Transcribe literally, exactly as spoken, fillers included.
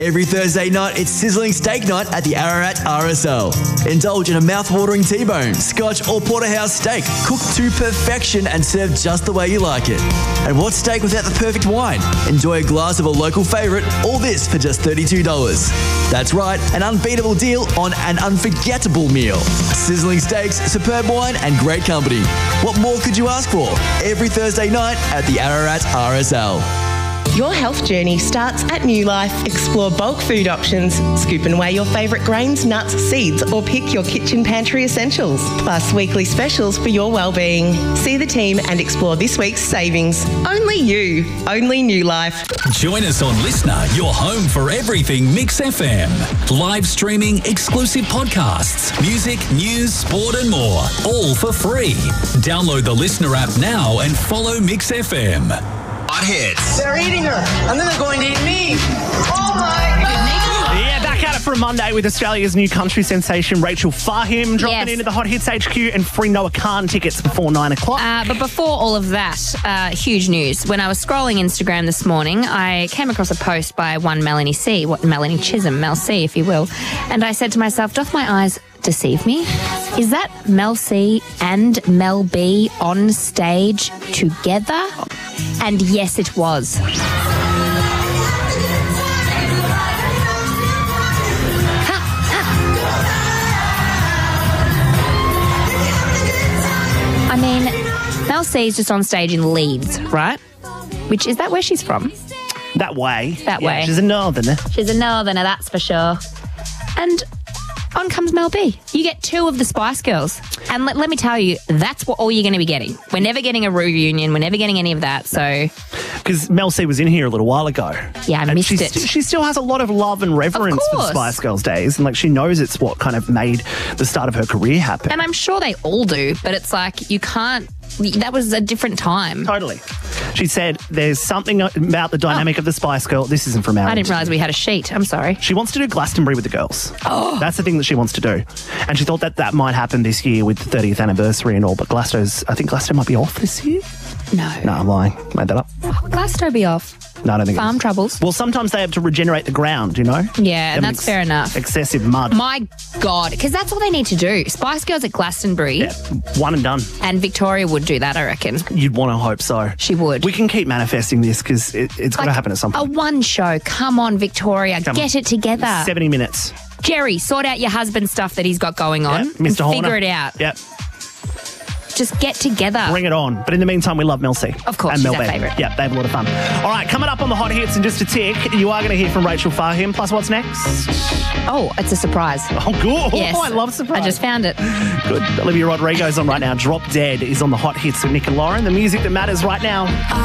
Every Thursday night, it's sizzling steak night at the Ararat R S L. Indulge in a mouth-watering T-bone, Scotch or porterhouse steak, cooked to perfection and served just the way you like it. And what's steak without the perfect wine? Enjoy a glass of a local favourite, all this for just thirty-two dollars. That's right, an unbeatable deal on an unforgettable meal. Sizzling steaks, superb wine and great company. What more could you ask for? Every Thursday night at the Ararat R S L. Your health journey starts at New Life. Explore bulk food options, scoop and weigh your favourite grains, nuts, seeds, or pick your kitchen pantry essentials. Plus weekly specials for your well-being. See the team and explore this week's savings. Only you, only New Life. Join us on Listener, your home for everything Mix F M. Live streaming, exclusive podcasts, music, news, sport and more. All for free. Download the Listener app now and follow Mix F M. Hot hits. They're eating her, and then they're going to eat me. Oh my goodness. Yeah, back at it for a Monday with Australia's new country sensation, Rachel Fahim, dropping Yes. into the Hot Hits H Q and free Noah Khan tickets before nine o'clock. Uh, but before all of that, uh, huge news. When I was scrolling Instagram this morning, I came across a post by one Melanie C, what Melanie Chisholm, Mel C, if you will. And I said to myself, doth my eyes deceive me? Is that Mel C and Mel B on stage together? And yes, it was. I mean, Mel C is just on stage in Leeds, right? Which, is that where she's from? That way. That Yeah, way. She's a northerner. She's a northerner, that's for sure. And on comes Mel B. You get two of the Spice Girls. And let, let me tell you, that's what all you're going to be getting. We're never getting a reunion. We're never getting any of that. So, Because Mel C was in here a little while ago. yeah, I And missed she's it. st- she still has a lot of love and reverence for the course. Spice Girls days. And like she knows it's what kind of made the start of her career happen. And I'm sure they all do, but it's like you can't, that was a different time. Totally. She said there's something about the dynamic of the Spice Girl. This isn't from our I didn't interview. realise we had a sheet. I'm sorry. She wants to do Glastonbury with the girls. Oh. That's the thing that she wants to do. And she thought that that might happen this year with the thirtieth anniversary and all, but Glasto's, I think Glasto might be off this year. No. No, I'm lying. Made that up. Glasto be off. No, I don't think it Farm is. troubles. Well, sometimes they have to regenerate the ground, you know? Yeah, and Them that's fair enough. Excessive mud. My God, because that's all they need to do. Spice Girls at Glastonbury, Yeah, one and done. and Victoria would do that, I reckon. You'd want to hope so. She would. We can keep manifesting this because it, it's got to Like, happen at some A point. one show. Come on, Victoria. Come get on. it together. seventy minutes. Jerry, sort out your husband's stuff that he's got going on. Yep, Mister And Horner. figure it out. Yep. Just get together. Bring it on. But in the meantime, we love Mel C. Of course, and she's Mel our B. favourite. Yeah, they have a lot of fun. All right, coming up on the Hot Hits in just a tick, you are going to hear from Rachel Fahim. Plus, what's next? Oh, it's a surprise. Oh, good. Yes. Oh, I love surprise. I just found it. Good. Olivia Rodrigo's on right now. Drop Dead is on the Hot Hits with Nick and Lauren. The music that matters right now.